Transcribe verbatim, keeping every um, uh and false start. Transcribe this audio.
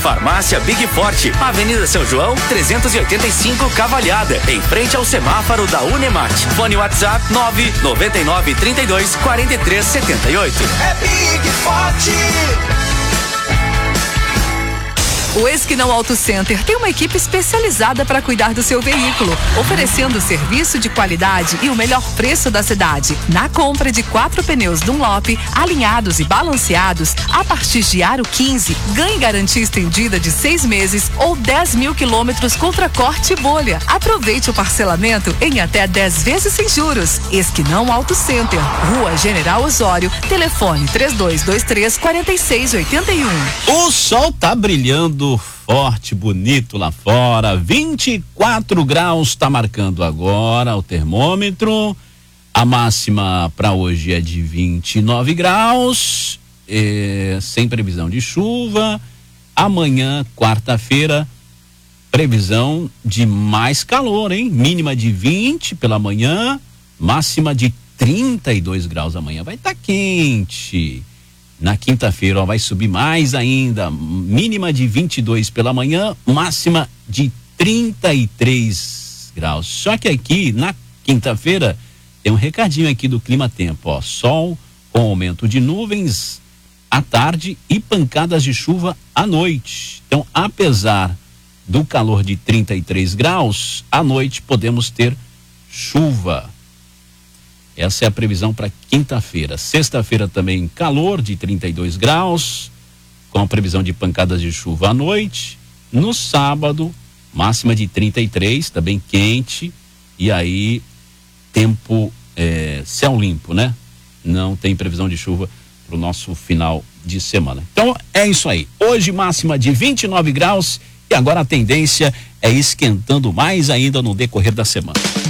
Farmácia Big Forte, Avenida São João, trezentos e oitenta e cinco, Cavalhada, em frente ao semáforo da Unemate. Fone WhatsApp nove nove nove, trinta e dois, quarenta e três, setenta e oito. É Big Forte. O Esquinão Auto Center tem uma equipe especializada para cuidar do seu veículo, oferecendo serviço de qualidade e o melhor preço da cidade. Na compra de quatro pneus Dunlop, alinhados e balanceados, a partir de aro quinze, ganhe garantia estendida de seis meses ou dez mil quilômetros contra corte e bolha. Aproveite o parcelamento em até dez vezes sem juros. Esquinão Auto Center, Rua General Osório, telefone três dois dois três, quatro seis oito um. O sol tá brilhando forte, bonito lá fora, vinte e quatro graus tá marcando agora o termômetro. A máxima para hoje é de vinte e nove graus, é, sem previsão de chuva. Amanhã, quarta-feira, previsão de mais calor, hein? Mínima de vinte pela manhã, máxima de trinta e dois graus amanhã. Vai estar tá quente. Na quinta-feira, ó, vai subir mais ainda, mínima de vinte e dois pela manhã, máxima de trinta e três graus. Só que aqui, na quinta-feira, tem um recadinho aqui do Clima Tempo, ó, sol com aumento de nuvens à tarde e pancadas de chuva à noite. Então, apesar do calor de trinta e três graus, à noite podemos ter chuva. Essa é a previsão para quinta-feira. Sexta-feira também calor de trinta e dois graus, com a previsão de pancadas de chuva à noite. No sábado, máxima de trinta e três, também quente. E aí, tempo, é, céu limpo, né? Não tem previsão de chuva para o nosso final de semana. Então, é isso aí. Hoje, máxima de vinte e nove graus. E agora a tendência é esquentando mais ainda no decorrer da semana.